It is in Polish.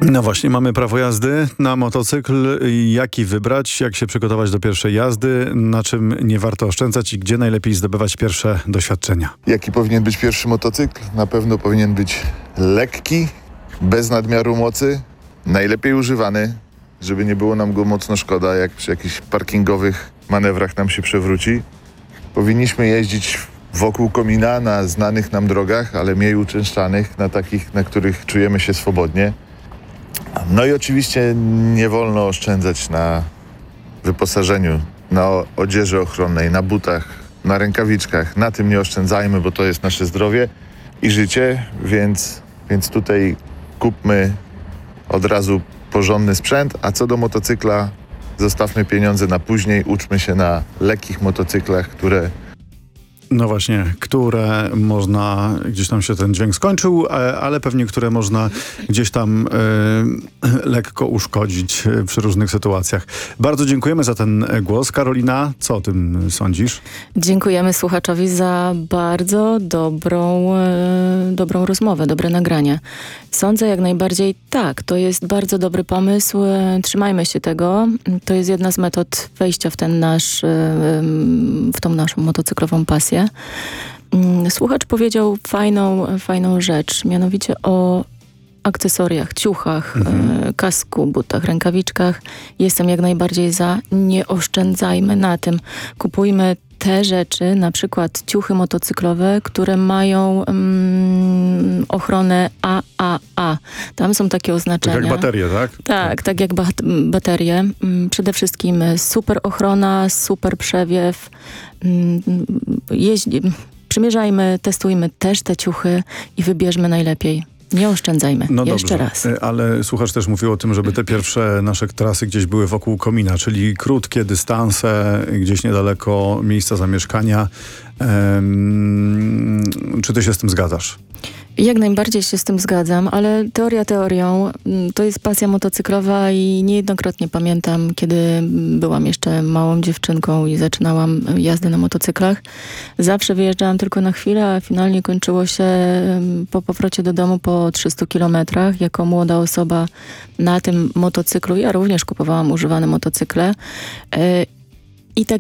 No właśnie, mamy prawo jazdy na motocykl. Jaki wybrać? Jak się przygotować do pierwszej jazdy? Na czym nie warto oszczędzać i gdzie najlepiej zdobywać pierwsze doświadczenia? Jaki powinien być pierwszy motocykl? Na pewno powinien być lekki, bez nadmiaru mocy, najlepiej używany, żeby nie było nam go mocno szkoda, jak przy jakichś parkingowych manewrach nam się przewróci. Powinniśmy jeździć wokół komina na znanych nam drogach, ale mniej uczęszczanych, na takich, na których czujemy się swobodnie. No i oczywiście nie wolno oszczędzać na wyposażeniu, na odzieży ochronnej, na butach, na rękawiczkach. Na tym nie oszczędzajmy, bo to jest nasze zdrowie i życie, więc tutaj kupmy od razu porządny sprzęt, a co do motocykla, zostawmy pieniądze na później, uczmy się na lekkich motocyklach, które... No właśnie, które można, gdzieś tam się ten dźwięk skończył, ale pewnie które można gdzieś tam lekko uszkodzić przy różnych sytuacjach. Bardzo dziękujemy za ten głos. Karolina, co o tym sądzisz? Dziękujemy słuchaczowi za bardzo dobrą rozmowę, dobre nagranie. Sądzę jak najbardziej tak, to jest bardzo dobry pomysł. Trzymajmy się tego. To jest jedna z metod wejścia w w tą naszą motocyklową pasję. Słuchacz powiedział fajną rzecz, mianowicie o akcesoriach, ciuchach, kasku, butach, rękawiczkach. Jestem jak najbardziej za. Nie oszczędzajmy na tym. Kupujmy te rzeczy, na przykład ciuchy motocyklowe, które mają ochronę AAA. Tam są takie oznaczenia. Tak jak baterie, tak? Tak jak baterie. Przede wszystkim super ochrona, super przewiew. Przymierzajmy, testujmy też te ciuchy i wybierzmy najlepiej. Nie oszczędzajmy. No Jeszcze dobrze, raz. ale słuchacz też mówił o tym, żeby te pierwsze nasze trasy gdzieś były wokół komina, czyli krótkie dystanse, gdzieś niedaleko miejsca zamieszkania. Czy ty się z tym zgadzasz? Jak najbardziej się z tym zgadzam, ale teoria teorią, to jest pasja motocyklowa i niejednokrotnie pamiętam, kiedy byłam jeszcze małą dziewczynką i zaczynałam jazdę na motocyklach. Zawsze wyjeżdżałam tylko na chwilę, a finalnie kończyło się po powrocie do domu po 300 kilometrach. Jako młoda osoba na tym motocyklu, ja również kupowałam używane motocykle. I tak